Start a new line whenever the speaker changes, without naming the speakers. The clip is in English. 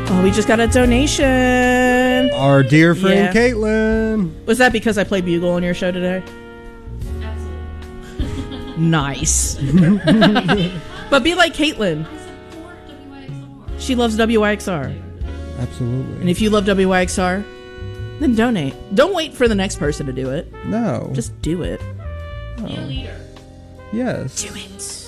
Oh, we just got a donation.
Our dear friend
Yeah.
Caitlin.
Was that because I played Bugle on your show today? Nice. But be like Caitlin. She loves WYXR.
Absolutely.
And if you love WYXR, then donate. Don't wait for the next person to do it.
No.
Just do it.
Yes.
Do it.